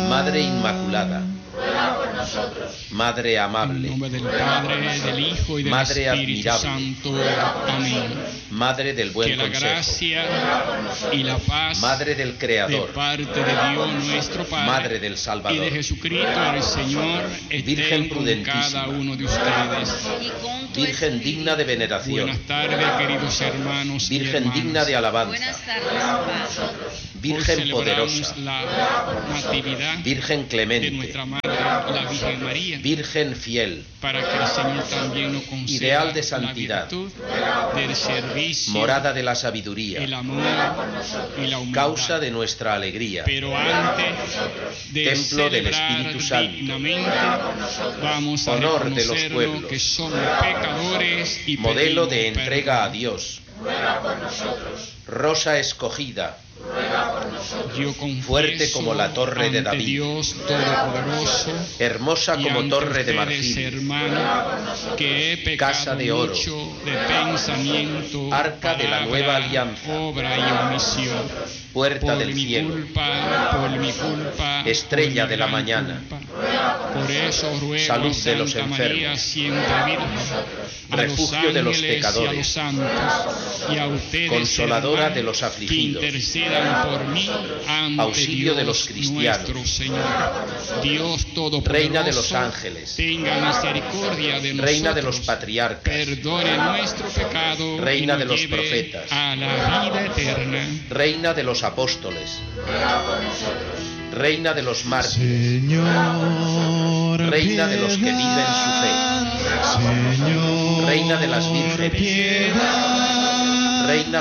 Madre Inmaculada, ruega por nosotros. Madre En amable, nombre del Padre, del Hijo y del Madre Espíritu admirable, Santo. Amén. Madre del Que buen la consejo, gracia y la paz Madre del de Creador, parte de Dios nuestro Padre Madre del y de Salvador, Jesucristo el Señor Virgen estén con prudentísima, cada uno de ustedes. y con tu Virgen espíritu. digna de veneración, Buenas tardes, queridos hermanos y Virgen hermanas. digna de alabanza, Buenas tardes, Padre. Hoy Virgen celebramos poderosa, la natividad Virgen de clemente, nuestra Madre, la Virgen María, Virgen fiel, para que el Señor también nos conceda Ideal de santidad, la virtud del servicio, morada de la el sabiduría, amor y la humildad. causa de nuestra alegría, Pero antes de Templo del celebrar Espíritu Santo, dignamente, vamos a honor de los reconocernos pueblos, que somos pecadores y modelo de pedimos entrega perdón. a Dios, Ruega por nosotros. rosa escogida, Ruega por nosotros. Yo confieso fuerte como la torre de ante David, Dios Todopoderoso hermosa y como ante torre de ustedes, marfil, hermanos, que he pecado Casa de oro, mucho de pensamiento, Arca de la palabra, nueva alianza, obra y omisión. puerta Por del mi cielo, culpa, por mi culpa, Estrella por mi de la gran mañana, culpa. Por eso ruego salud a de los Santa María, enfermos, siempre Virgen, a refugio los de los ángeles y a pecadores, los santos, y a ustedes, consoladora hermanos, de los afligidos, que intercedan por mí ante auxilio Dios de los cristianos, nuestro Señor. Dios Todopoderoso, Reina de los ángeles, tenga misericordia de nosotros, Reina de los patriarcas, perdone nuestro pecado, Reina y de nos los lleve profetas, a la vida eterna. Reina de los apóstoles, Reina de los mártires, Señor, Reina de los que viven su fe, Señor, Reina de las vírgenes, piedad. Reina